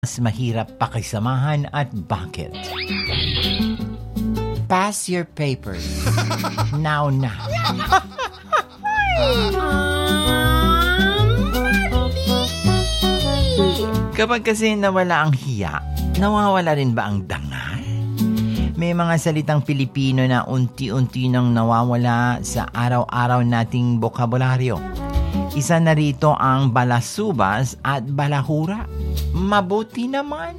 mas mahirap pakisamahan at bakit? Pass your papers. Now na. Kapag kasi nawala ang hiya, nawawala rin ba ang dangal? May mga salitang Pilipino na unti-unti nang nawawala sa araw-araw nating bokabularyo. Isa na rito ang balasubas at balahura. Mabuti naman.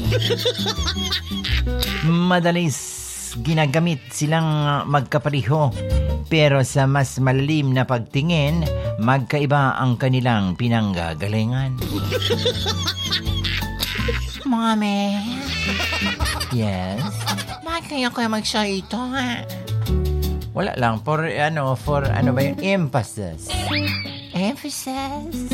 Madalis ginagamit silang magkapareho. Pero sa mas malalim na pagtingin, magkaiba ang kanilang pinanggagalingan. Mommy. Yes? Bakit kayo magsalita? Wala lang. For ano ba yung emphasis? Emphasis?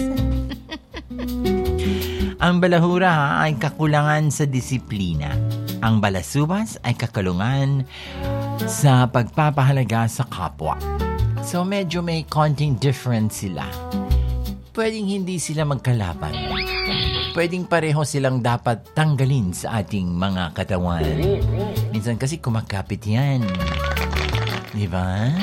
Ang balahura ay kakulangan sa disiplina. Ang balasubas ay kakalungan sa pagpapahalaga sa kapwa. So medyo may konting difference sila. Pwedeng hindi sila magkalaban. Pwedeng pareho silang dapat tanggalin sa ating mga katawan. Minsan kasi kumakapit yan. Diba?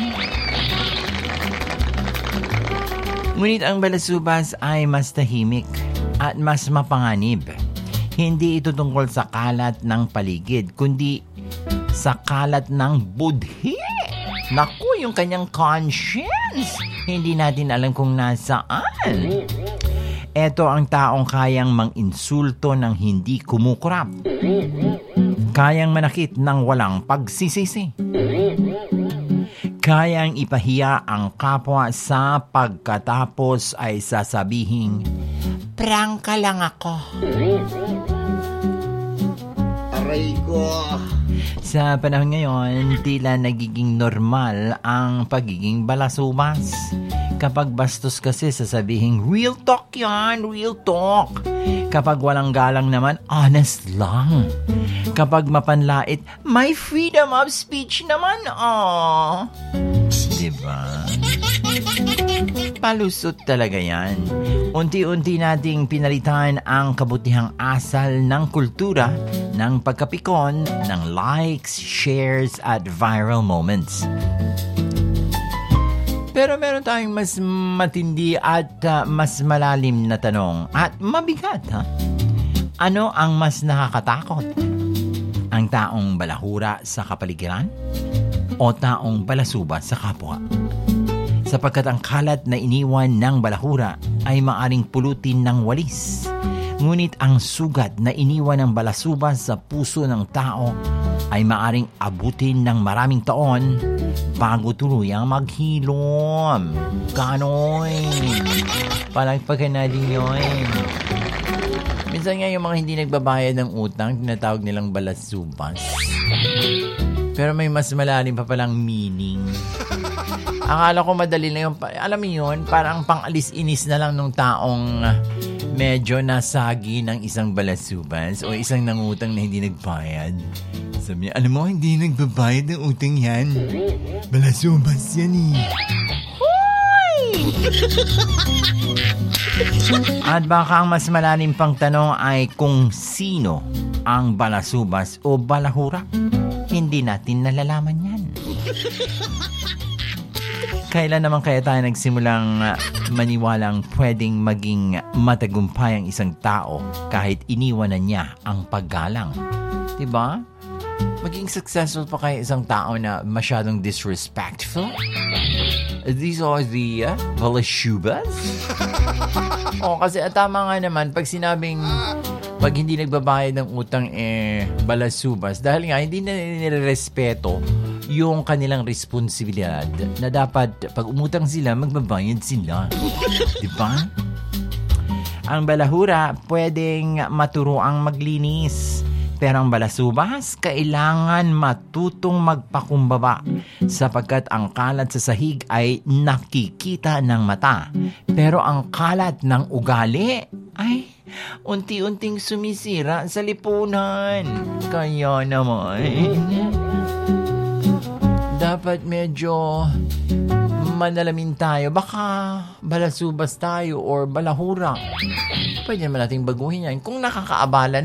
Ngunit ang balasubas ay mas tahimik at mas mapanganib. Hindi ito tungkol sa kalat ng paligid, kundi sa kalat ng budhi. Naku, yung kanyang conscience. Hindi natin alam kung nasaan. Ito ang taong kayang mang-insulto ng hindi kumukurap. Kayang manakit ng walang pagsisisi. Kayang ipahiya ang kapwa sa pagkatapos ay sasabihing, prangka lang ako. Aray ko. Sa panahon ngayon, tila nagiging normal ang pagiging balasubas. Kapag bastos kasi sasabihin, real talk yan, real talk. Kapag walang galang naman, honest lang. Kapag mapanlait, may freedom of speech naman, Diba? Palusot talaga yan. Unti-unti nating pinalitan ang kabutihang asal ng kultura, ng pagkapikon, ng likes, shares, at viral moments. Pero meron tayong mas matindi at mas malalim na tanong at mabigat, ha? Ano ang mas nakakatakot? Ang taong balahura sa kapaligiran o taong balasuba sa kapwa? Sapagkat ang kalat na iniwan ng balahura ay maaring pulutin ng walis. Ngunit ang sugat na iniwan ng balasuba sa puso ng tao ay maaring abutin ng maraming taon bago tuluyang maghilom. Gano'n. Palagpagan natin yun. Minsan nga yung mga hindi nagbabayad ng utang, tinatawag nilang balasubas. Pero may mas malalim pa palang meaning. Akala ko madali lang yung, alam mo yun, parang pang-alis-inis na lang nung taong medyo nasagi ng isang balasubas o isang nangutang na hindi nagbayad. Sabi niya, alam mo, hindi nagbabayad ng utang yan. Balasubas yan eh. Hoy! At baka ang mas malalim pang tanong ay kung sino ang balasubas o balahura. Hindi natin nalalaman yan. Kailan naman kaya tayo nagsimulang maniwalang pwedeng maging matagumpay ang isang tao kahit iniwanan niya ang paggalang? Diba? Maging successful pa kaya isang tao na masyadong disrespectful? These are the balasubas? Kasi tama nga naman pag sinabing pag hindi nagbabayad ng utang balasubas dahil nga hindi na nirespeto yung kanilang responsibilidad na dapat pag umutang sila, magbabayad sila. Diba? Ang balahura pwedeng maturuang maglinis. Pero ang balasubas, kailangan matutong magpakumbaba sapagkat ang kalat sa sahig ay nakikita ng mata. Pero ang kalat ng ugali ay unti-unting sumisira sa lipunan. Kaya naman, dapat medyo manalamin tayo. Baka balasubas tayo or balahura. Pwede naman nating baguhin yan kung nakakaabala